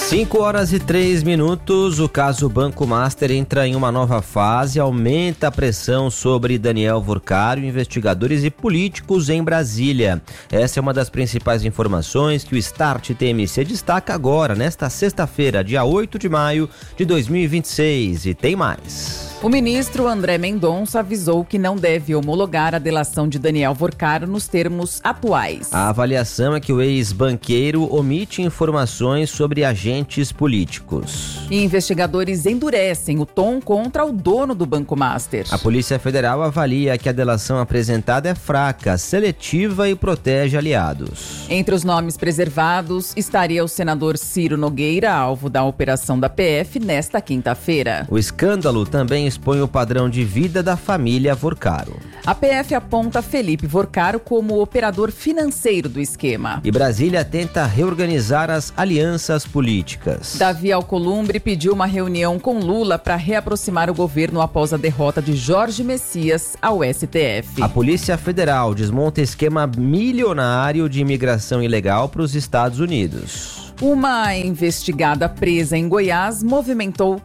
5h03. O caso Banco Master entra em uma nova fase, aumenta a pressão sobre Daniel Vorcário, investigadores e políticos em Brasília. Essa é uma das principais informações que o Start TMC destaca agora, nesta sexta-feira, dia 8 de maio de 2026. E tem mais. O ministro André Mendonça avisou que não deve homologar a delação de Daniel Vorcário nos termos atuais. A avaliação é que o ex-banqueiro omite informações sobre agentes políticos. E investigadores endurecem o tom contra o dono do Banco Master. A Polícia Federal avalia que a delação apresentada é fraca, seletiva e protege aliados. Entre os nomes preservados estaria o senador Ciro Nogueira, alvo da operação da PF nesta quinta-feira. O escândalo também expõe o padrão de vida da família Vorcário. A PF aponta Felipe Vorcário como operador financeiro do esquema. E Brasília tenta reorganizar as alianças políticas. Davi Alcolumbre pediu uma reunião com Lula para reaproximar o governo após a derrota de Jorge Messias ao STF. A Polícia Federal desmonta esquema milionário de imigração ilegal para os Estados Unidos. Uma investigada presa em Goiás movimentou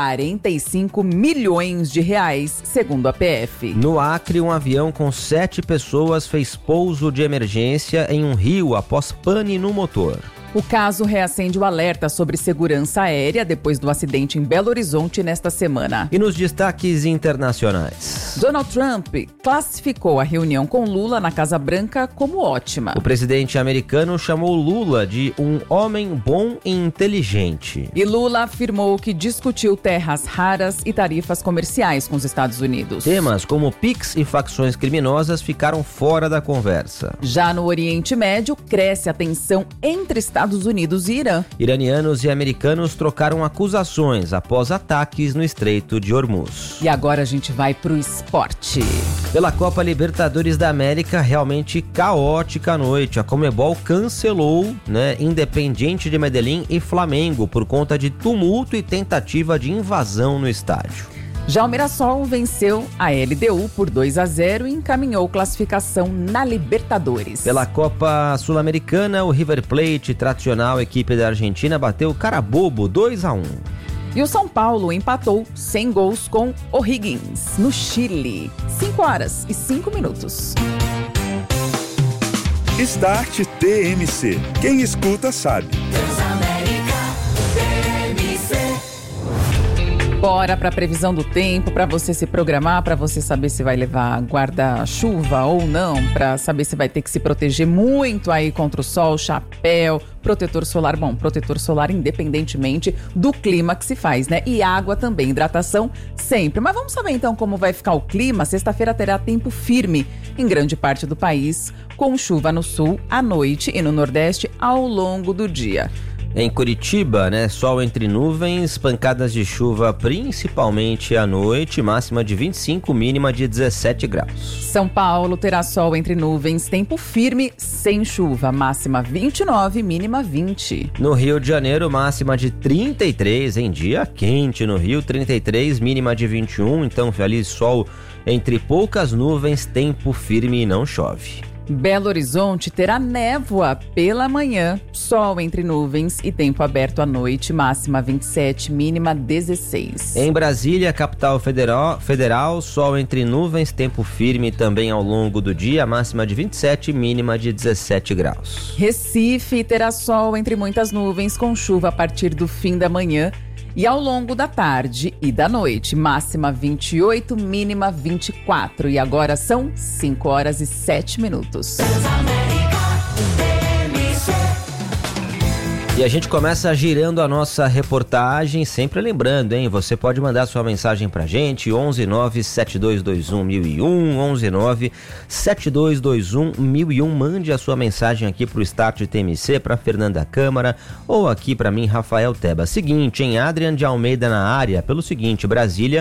45 milhões de reais, segundo a PF. No Acre, um avião com 7 pessoas fez pouso de emergência em um rio após pane no motor. O caso reacende o alerta sobre segurança aérea depois do acidente em Belo Horizonte nesta semana. E nos destaques internacionais. Donald Trump classificou a reunião com Lula na Casa Branca como ótima. O presidente americano chamou Lula de um homem bom e inteligente. E Lula afirmou que discutiu terras raras e tarifas comerciais com os Estados Unidos. Temas como PIX e facções criminosas ficaram fora da conversa. Já no Oriente Médio, cresce a tensão entre Estados Unidos e Irã. Iranianos e americanos trocaram acusações após ataques no Estreito de Hormuz. E agora a gente vai pro esporte. Pela Copa Libertadores da América, realmente caótica a noite. A Conmebol cancelou, Independiente de Medellín e Flamengo por conta de tumulto e tentativa de invasão no estádio. Já o Mirassol venceu a LDU por 2-0 e encaminhou classificação na Libertadores. Pela Copa Sul-Americana, o River Plate, tradicional equipe da Argentina, bateu o Carabobo 2-1. E o São Paulo empatou sem gols com O'Higgins, no Chile. 5h05. Start TMC. Quem escuta sabe. Bora para a previsão do tempo, para você se programar, para você saber se vai levar guarda-chuva ou não, para saber se vai ter que se proteger muito aí contra o sol, chapéu, protetor solar. Bom, protetor solar independentemente do clima que se faz, E água também, hidratação sempre. Mas vamos saber então como vai ficar o clima. Sexta-feira terá tempo firme em grande parte do país, com chuva no sul à noite e no nordeste ao longo do dia. Em Curitiba, sol entre nuvens, pancadas de chuva principalmente à noite, máxima de 25, mínima de 17 graus. São Paulo terá sol entre nuvens, tempo firme, sem chuva, máxima 29, mínima 20. No Rio de Janeiro, máxima de 33, em dia quente no Rio, 33, mínima de 21, então ali sol entre poucas nuvens, tempo firme e não chove. Belo Horizonte terá névoa pela manhã, sol entre nuvens e tempo aberto à noite, máxima 27, mínima 16. Em Brasília, capital federal, sol entre nuvens, tempo firme também ao longo do dia, máxima de 27, mínima de 17 graus. Recife terá sol entre muitas nuvens, com chuva a partir do fim da manhã e ao longo da tarde e da noite, máxima 28, mínima 24. E agora são 5h07. E a gente começa girando a nossa reportagem, sempre lembrando, você pode mandar sua mensagem pra gente, 119-7221-1001, 119-7221-1001, mande a sua mensagem aqui pro Start TMC, pra Fernanda Câmara, ou aqui pra mim, Rafael Teba. Seguinte, Adrian de Almeida na área, pelo seguinte, Brasília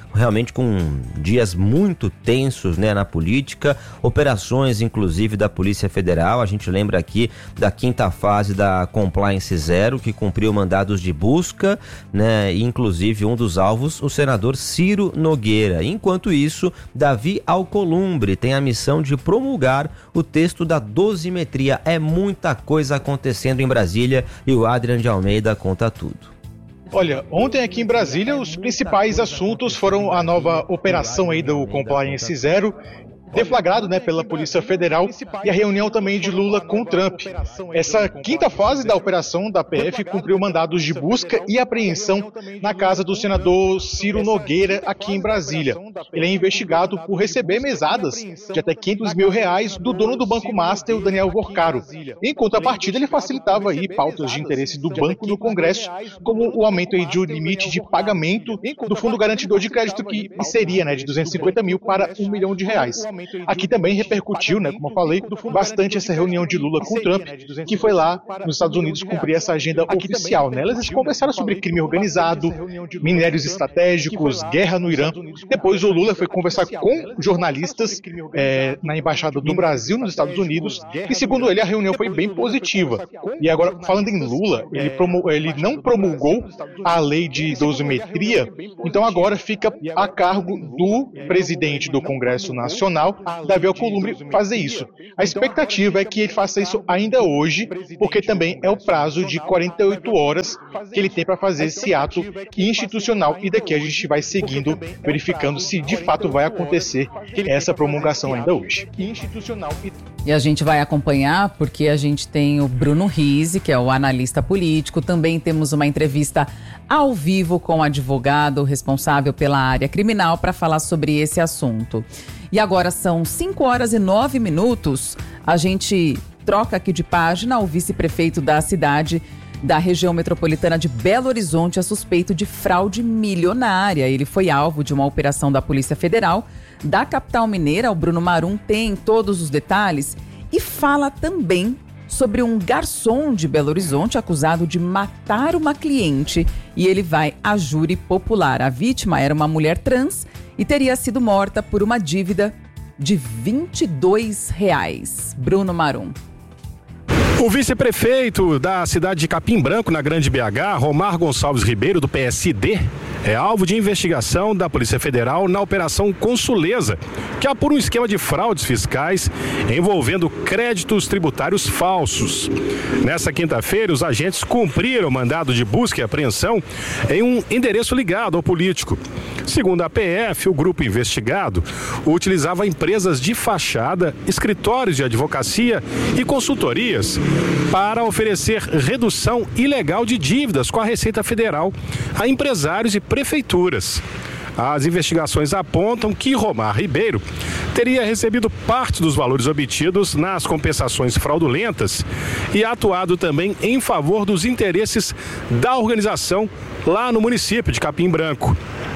realmente com dias muito tensos, né, na política, operações inclusive da Polícia Federal. A gente lembra aqui da 5ª fase da Compliance Zero, que cumpriu mandados de busca, né, e inclusive um dos alvos, o senador Ciro Nogueira. Enquanto isso, Davi Alcolumbre tem a missão de promulgar o texto da dosimetria. É muita coisa acontecendo em Brasília e o Adrian de Almeida conta tudo. Olha, ontem aqui em Brasília os principais assuntos foram a nova operação aí do Compliance Zero, deflagrado, né, pela Polícia Federal, e a reunião também de Lula com Trump. Essa 5ª fase da operação da PF cumpriu mandados de busca e apreensão na casa do senador Ciro Nogueira, aqui em Brasília. Ele é investigado por receber mesadas de até R$500 mil do dono do Banco Master, o Daniel Vorcaro. Em contrapartida, ele facilitava aí pautas de interesse do banco no Congresso, como o aumento aí de um limite de pagamento do Fundo Garantidor de Crédito, que seria, né, de R$250 mil para R$1 milhão. Aqui também repercutiu, né, como eu falei, bastante essa reunião de Lula com Trump, que foi lá nos Estados Unidos cumprir essa agenda oficial. Nelas eles conversaram sobre crime organizado, minérios estratégicos, guerra no Irã. Depois o Lula foi conversar com jornalistas na Embaixada do Brasil nos Estados Unidos, e segundo ele a reunião foi bem positiva. E agora, falando em Lula, ele não promulgou a lei de dosimetria, então agora fica a cargo do presidente do Congresso Nacional, Davi Alcolumbre, fazer isso. A expectativa é que ele faça isso ainda hoje, porque também é o prazo de 48 horas que ele tem para fazer esse ato institucional, e daqui a gente vai seguindo, verificando se de fato vai acontecer essa promulgação ainda hoje. E a gente vai acompanhar porque a gente tem o Bruno Rizzi, que é o analista político, também temos uma entrevista ao vivo com o advogado responsável pela área criminal para falar sobre esse assunto. E agora são 5h09, a gente troca aqui de página. O vice-prefeito da cidade da região metropolitana de Belo Horizonte é suspeito de fraude milionária. Ele foi alvo de uma operação da Polícia Federal da capital mineira. O Bruno Marum tem todos os detalhes e fala também sobre um garçom de Belo Horizonte acusado de matar uma cliente, e ele vai a júri popular. A vítima era uma mulher trans e teria sido morta por uma dívida de R$22. Bruno Marum. O vice-prefeito da cidade de Capim Branco, na Grande BH, Romar Gonçalves Ribeiro, do PSD, é alvo de investigação da Polícia Federal na Operação Consuleza, que apura um esquema de fraudes fiscais envolvendo créditos tributários falsos. Nessa quinta-feira, os agentes cumpriram mandado de busca e apreensão em um endereço ligado ao político. Segundo a PF, o grupo investigado utilizava empresas de fachada, escritórios de advocacia e consultorias para oferecer redução ilegal de dívidas com a Receita Federal a empresários e prefeituras. As investigações apontam que Romar Ribeiro teria recebido parte dos valores obtidos nas compensações fraudulentas e atuado também em favor dos interesses da organização lá no município de Capim Branco.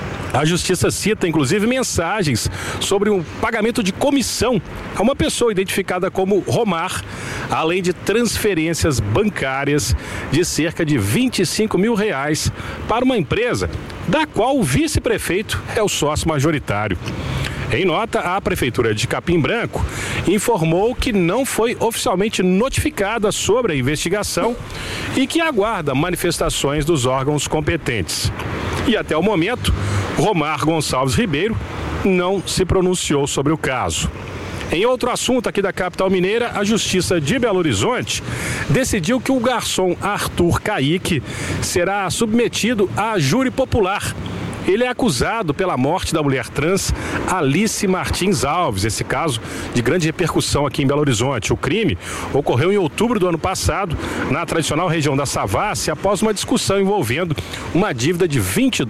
A justiça cita, inclusive, mensagens sobre um pagamento de comissão a uma pessoa identificada como Romar, além de transferências bancárias de cerca de R$25 mil para uma empresa da qual o vice-prefeito é o sócio majoritário. Em nota, a Prefeitura de Capim Branco informou que não foi oficialmente notificada sobre a investigação e que aguarda manifestações dos órgãos competentes. E até o momento, Romar Gonçalves Ribeiro não se pronunciou sobre o caso. Em outro assunto aqui da capital mineira, a Justiça de Belo Horizonte decidiu que o garçom Arthur Caíque será submetido a júri popular. Ele é acusado pela morte da mulher trans Alice Martins Alves, esse caso de grande repercussão aqui em Belo Horizonte. O crime ocorreu em outubro do ano passado, na tradicional região da Savassi, após uma discussão envolvendo uma dívida de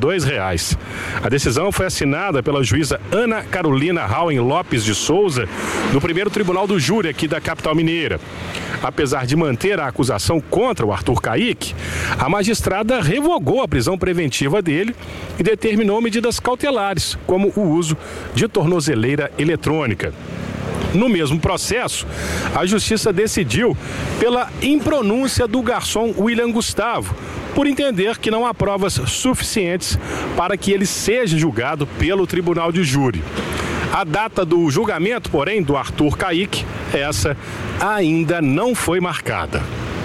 R$22. A decisão foi assinada pela juíza Ana Carolina Rauen Lopes de Souza, do primeiro tribunal do júri aqui da capital mineira. Apesar de manter a acusação contra o Arthur Caíque, a magistrada revogou a prisão preventiva dele e determinou medidas cautelares, como o uso de tornozeleira eletrônica. No mesmo processo, a justiça decidiu pela impronúncia do garçom William Gustavo, por entender que não há provas suficientes para que ele seja julgado pelo tribunal de júri. A data do julgamento, porém, do Arthur Caíque, essa ainda não foi marcada.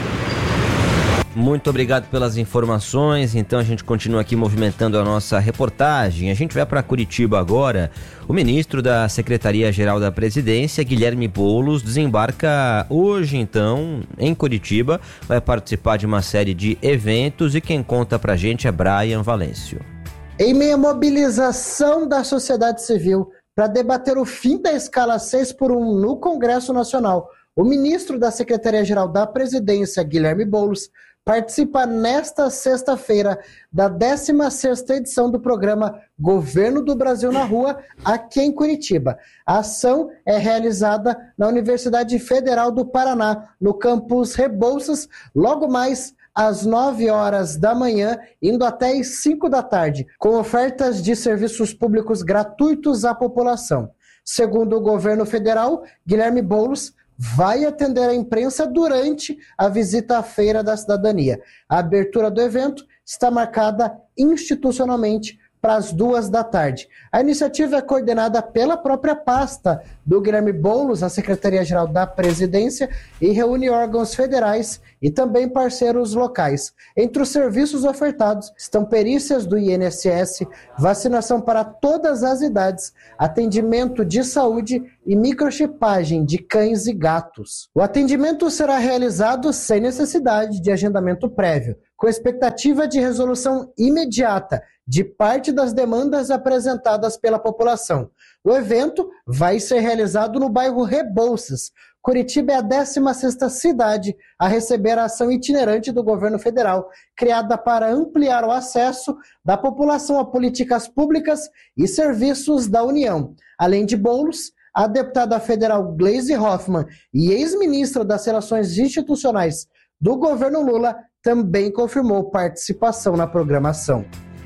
Muito obrigado pelas informações. Então a gente continua aqui movimentando a nossa reportagem. A gente vai para Curitiba agora. O ministro da Secretaria-Geral da Presidência, Guilherme Boulos, desembarca hoje então em Curitiba. Vai participar de uma série de eventos e quem conta pra gente é Brian Valêncio. Em meio à mobilização da sociedade civil para debater o fim da escala 6x1 no Congresso Nacional, o ministro da Secretaria-Geral da Presidência, Guilherme Boulos, participa nesta sexta-feira da 16ª edição do programa Governo do Brasil na Rua, aqui em Curitiba. A ação é realizada na Universidade Federal do Paraná, no campus Rebouças, logo mais às 9 horas da manhã, indo até às 5 da tarde, com ofertas de serviços públicos gratuitos à população. Segundo o governo federal, Guilherme Boulos vai atender a imprensa durante a visita à Feira da Cidadania. A abertura do evento está marcada institucionalmente para as 2 da tarde. A iniciativa é coordenada pela própria pasta do Guilherme Boulos, a Secretaria-Geral da Presidência, e reúne órgãos federais e também parceiros locais. Entre os serviços ofertados estão perícias do INSS, vacinação para todas as idades, atendimento de saúde e microchipagem de cães e gatos. O atendimento será realizado sem necessidade de agendamento prévio, com expectativa de resolução imediata de parte das demandas apresentadas pela população. O evento vai ser realizado no bairro Rebouças. Curitiba é a 16ª cidade a receber a ação itinerante do governo federal, criada para ampliar o acesso da população a políticas públicas e serviços da União. Além de Boulos, a deputada federal Gleisi Hoffmann e ex-ministra das Relações Institucionais do governo Lula também confirmou participação na programação.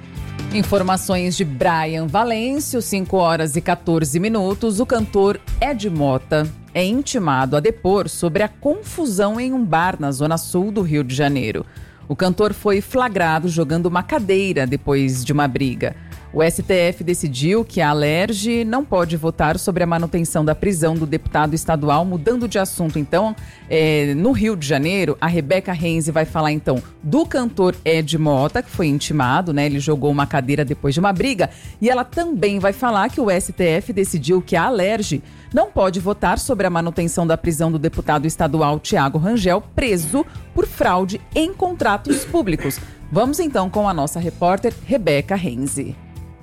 Informações de Brian Valêncio, 5 horas e 14 minutos. O cantor Ed Mota é intimado a depor sobre a confusão em um bar na zona sul do Rio de Janeiro. O cantor foi flagrado jogando uma cadeira depois de uma briga. O STF decidiu que a Alerj não pode votar sobre a manutenção da prisão do deputado estadual. Mudando de assunto, então, no Rio de Janeiro, a Rebeca Renzi vai falar, então, do cantor Ed Mota, que foi intimado, né? Ele jogou uma cadeira depois de uma briga. E ela também vai falar que o STF decidiu que a Alerj não pode votar sobre a manutenção da prisão do deputado estadual Thiago Rangel, preso por fraude em contratos públicos. Vamos, então, com a nossa repórter Rebeca Renzi.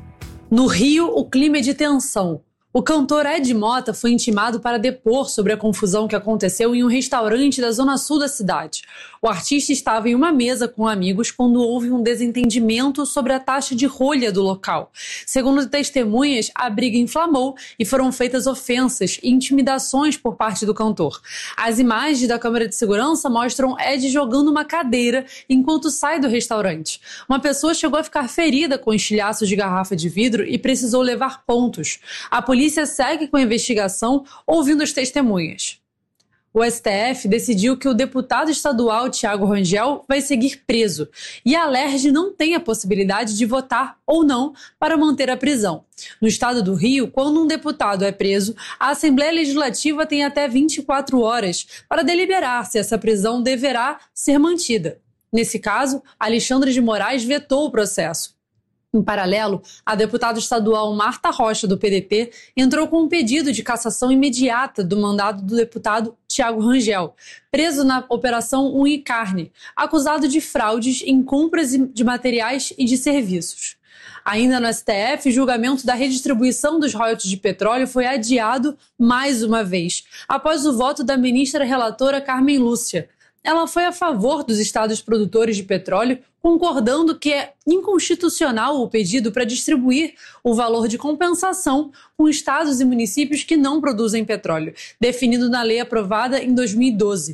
No Rio, o clima é de tensão. O cantor Ed Mota foi intimado para depor sobre a confusão que aconteceu em um restaurante da zona sul da cidade. O artista estava em uma mesa com amigos quando houve um desentendimento sobre a taxa de rolha do local. Segundo testemunhas, a briga inflamou e foram feitas ofensas e intimidações por parte do cantor. As imagens da câmera de segurança mostram Ed jogando uma cadeira enquanto sai do restaurante. Uma pessoa chegou a ficar ferida com estilhaços de garrafa de vidro e precisou levar pontos. A polícia segue com a investigação, ouvindo as testemunhas. O STF decidiu que o deputado estadual Thiago Rangel vai seguir preso e a Alerj não tem a possibilidade de votar ou não para manter a prisão. No estado do Rio, quando um deputado é preso, a Assembleia Legislativa tem até 24 horas para deliberar se essa prisão deverá ser mantida. Nesse caso, Alexandre de Moraes vetou o processo. Em paralelo, a deputada estadual Marta Rocha, do PDT, entrou com um pedido de cassação imediata do mandado do deputado Thiago Rangel, preso na Operação Unicarne, acusado de fraudes em compras de materiais e de serviços. Ainda no STF, o julgamento da redistribuição dos royalties de petróleo foi adiado mais uma vez, após o voto da ministra relatora Carmen Lúcia. Ela foi a favor dos estados produtores de petróleo, concordando que é inconstitucional o pedido para distribuir o valor de compensação com estados e municípios que não produzem petróleo, definido na lei aprovada em 2012.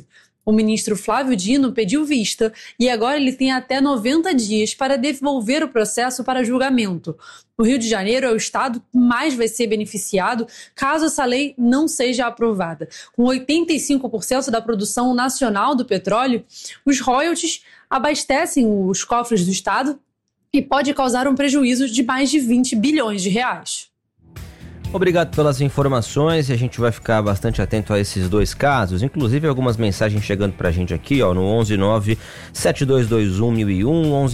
O ministro Flávio Dino pediu vista e agora ele tem até 90 dias para devolver o processo para julgamento. O Rio de Janeiro é o estado que mais vai ser beneficiado caso essa lei não seja aprovada. Com 85% da produção nacional do petróleo, os royalties abastecem os cofres do estado e pode causar um prejuízo de mais de 20 bilhões de reais. Obrigado pelas informações e a gente vai ficar bastante atento a esses dois casos, inclusive algumas mensagens chegando pra gente aqui, ó, no 119-7221-1001,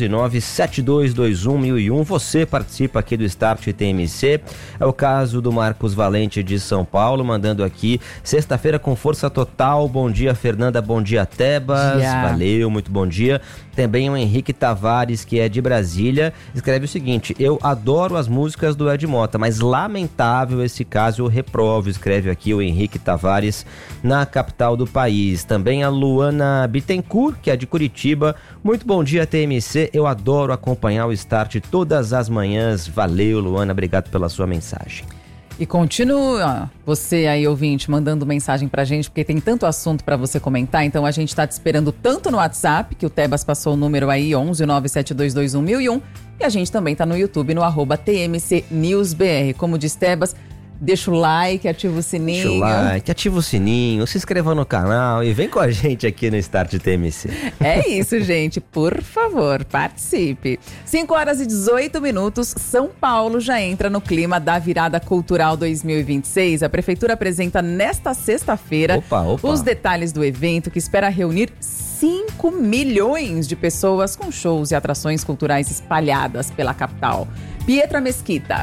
119-7221-1001. Você participa aqui do Start TMC. É o caso do Marcos Valente de São Paulo, mandando aqui, sexta-feira com força total. Bom dia, Fernanda, bom dia, Tebas. Valeu, muito bom dia. Também o Henrique Tavares, que é de Brasília, escreve o seguinte: eu adoro as músicas do Ed Mota, mas lamentável esse caso, eu reprovo, escreve aqui o Henrique Tavares, na capital do país. Também a Luana Bittencourt, que é de Curitiba. Muito bom dia, TMC, eu adoro acompanhar o Start todas as manhãs. Valeu, Luana, obrigado pela sua mensagem. E continua, você aí ouvinte, mandando mensagem pra gente, porque tem tanto assunto pra você comentar, então a gente tá te esperando tanto no WhatsApp, que o Tebas passou o número aí, 11972211001, e a gente também tá no YouTube, no @TMCNewsBR. Como diz Tebas, deixa o like, ativa o sininho. Deixa o like, ativa o sininho, se inscreva no canal e vem com a gente aqui no Start TMC. É isso, gente. Por favor, participe. 5h18, São Paulo já entra no clima da virada cultural 2026. A Prefeitura apresenta nesta sexta-feira os detalhes do evento, que espera reunir 5 milhões de pessoas com shows e atrações culturais espalhadas pela capital. Pietra Mesquita.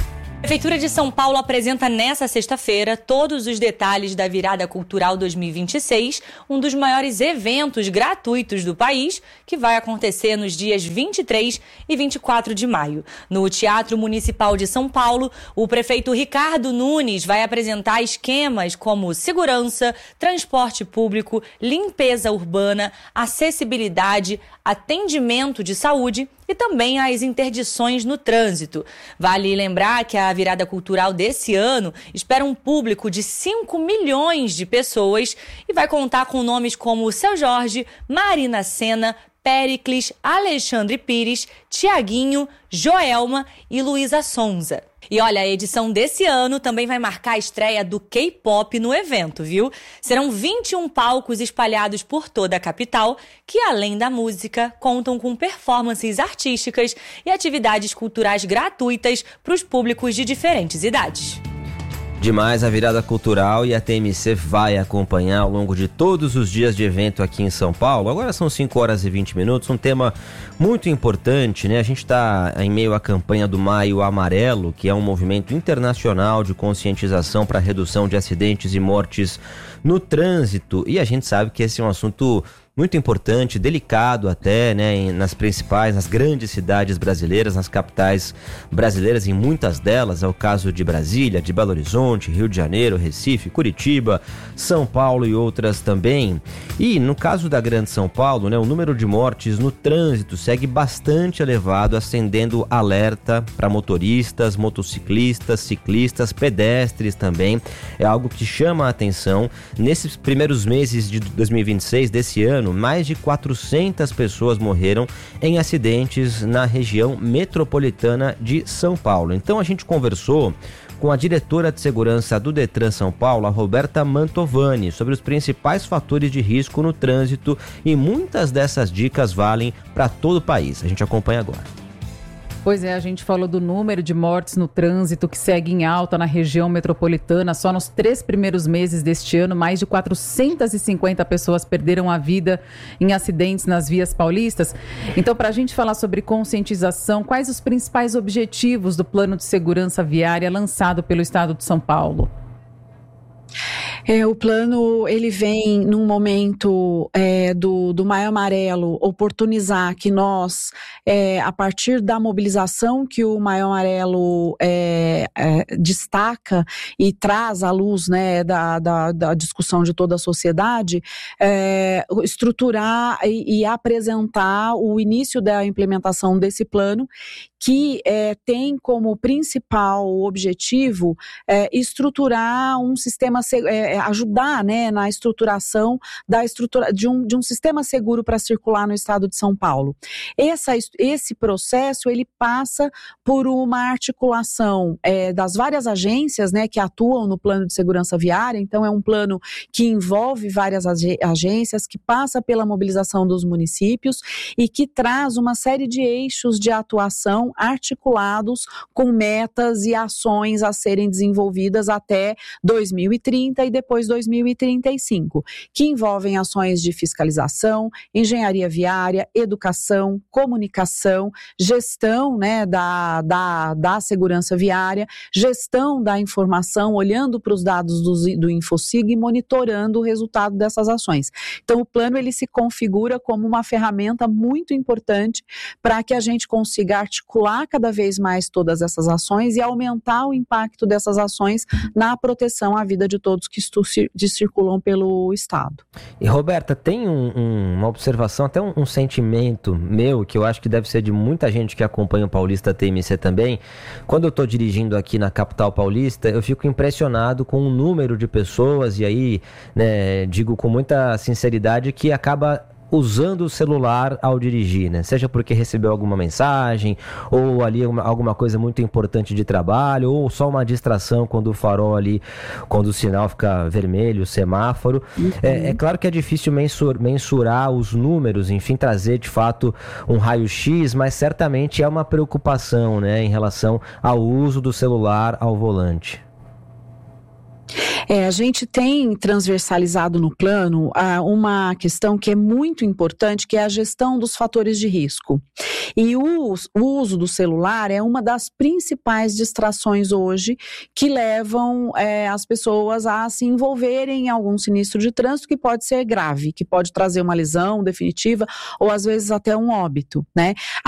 A Prefeitura de São Paulo apresenta nesta sexta-feira todos os detalhes da Virada Cultural 2026, um dos maiores eventos gratuitos do país, que vai acontecer nos dias 23 e 24 de maio. No Teatro Municipal de São Paulo, o prefeito Ricardo Nunes vai apresentar esquemas como segurança, transporte público, limpeza urbana, acessibilidade, atendimento de saúde e também as interdições no trânsito. Vale lembrar que a virada cultural desse ano espera um público de 5 milhões de pessoas e vai contar com nomes como Seu Jorge, Marina Sena, Péricles, Alexandre Pires, Tiaguinho, Joelma e Luísa Sonza. E olha, a edição desse ano também vai marcar a estreia do K-pop no evento, viu? Serão 21 palcos espalhados por toda a capital, que além da música, contam com performances artísticas e atividades culturais gratuitas para os públicos de diferentes idades. Demais a virada cultural, e a TMC vai acompanhar ao longo de todos os dias de evento aqui em São Paulo. Agora são 5h20, um tema muito importante, né? A gente está em meio à campanha do Maio Amarelo, que é um movimento internacional de conscientização para a redução de acidentes e mortes no trânsito, e a gente sabe que esse é um assunto muito importante, delicado até, né, nas grandes cidades brasileiras, nas capitais brasileiras, em muitas delas, é o caso de Brasília, de Belo Horizonte, Rio de Janeiro, Recife, Curitiba, São Paulo e outras também. E no caso da Grande São Paulo, né, o número de mortes no trânsito segue bastante elevado, acendendo alerta para motoristas, motociclistas, ciclistas, pedestres também. É algo que chama a atenção. Nesses primeiros meses de 2026, desse ano, mais de 400 pessoas morreram em acidentes na região metropolitana de São Paulo. Então a gente conversou com a diretora de segurança do Detran São Paulo, a Roberta Mantovani, sobre os principais fatores de risco no trânsito, e muitas dessas dicas valem para todo o país. A gente acompanha agora. Pois é, a gente falou do número de mortes no trânsito que segue em alta na região metropolitana. Só nos 3 primeiros meses deste ano, mais de 450 pessoas perderam a vida em acidentes nas vias paulistas. Então, para a gente falar sobre conscientização, quais os principais objetivos do Plano de Segurança Viária lançado pelo Estado de São Paulo? O plano, ele vem num momento do Maio Amarelo oportunizar que nós, a partir da mobilização que o Maio Amarelo destaca e traz à luz, né, da discussão de toda a sociedade, estruturar e apresentar o início da implementação desse plano, que tem como principal objetivo estruturar um sistema ajudar, né, na estruturação de um sistema seguro para circular no estado de São Paulo. Esse processo, ele passa por uma articulação das várias agências, né, que atuam no plano de segurança viária. Então é um plano que envolve várias agências, que passa pela mobilização dos municípios e que traz uma série de eixos de atuação articulados com metas e ações a serem desenvolvidas até 2030 e depois 2035, que envolvem ações de fiscalização, engenharia viária, educação, comunicação, gestão, né, da segurança viária, gestão da informação, olhando para os dados do Infosig e monitorando o resultado dessas ações. Então, o plano ele se configura como uma ferramenta muito importante para que a gente consiga articular cada vez mais todas essas ações e aumentar o impacto dessas ações na proteção à vida de todos que circulam pelo Estado. E, Roberta, tem uma observação, até um sentimento meu, que eu acho que deve ser de muita gente que acompanha o Paulista TMC também. Quando eu estou dirigindo aqui na capital paulista, eu fico impressionado com o número de pessoas, e aí, né, digo com muita sinceridade, que acaba usando o celular ao dirigir, né? Seja porque recebeu alguma mensagem, ou ali alguma coisa muito importante de trabalho, ou só uma distração quando o farol ali, quando o sinal fica vermelho, o semáforo. É claro que é difícil mensurar os números, enfim, trazer de fato um raio-x, mas certamente é uma preocupação, né, em relação ao uso do celular ao volante. A gente tem transversalizado no plano uma questão que é muito importante, que é a gestão dos fatores de risco. E o uso do celular é uma das principais distrações hoje que levam as pessoas a se envolverem em algum sinistro de trânsito que pode ser grave, que pode trazer uma lesão definitiva ou às vezes até um óbito, né?